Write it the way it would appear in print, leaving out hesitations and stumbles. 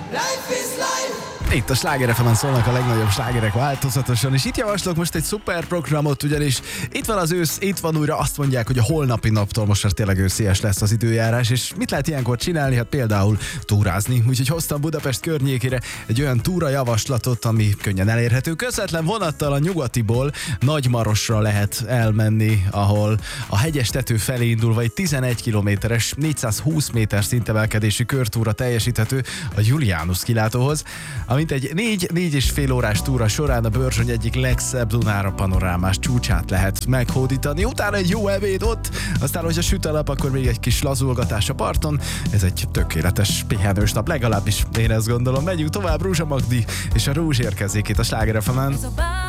Itt a Sláger FM-en szólnak a legnagyobb slágerek változatosan, és itt javaslok most egy szuper programot, ugyanis itt van az ősz, itt van újra, azt mondják, hogy a holnapi naptól most már tényleg őszies lesz az időjárás, és mit lehet ilyenkor csinálni? Hát például túrázni. Úgyhogy hoztam Budapest környékére egy olyan túrajavaslatot, ami könnyen elérhető. Közvetlen vonattal a Nyugatiból Nagymarosra lehet elmenni, ahol a hegyes tető felé indulva egy 11 kilométeres, 420 méter szintemelkedésű körtúra teljesíthető a Julianus kilátóhoz, amint egy 4,5 órás túra során a Börzsöny egyik legszebb Dunára panorámás csúcsát lehet meghódítani. Utána egy jó ebéd ott, aztán, hogyha süt a nap, akkor még egy kis lazulgatás a parton. Ez egy tökéletes pihenős nap, legalábbis én ezt gondolom. Megyünk tovább, Rúzsa Magdi és a Rúzs érkezik itt a Sláger FM-en.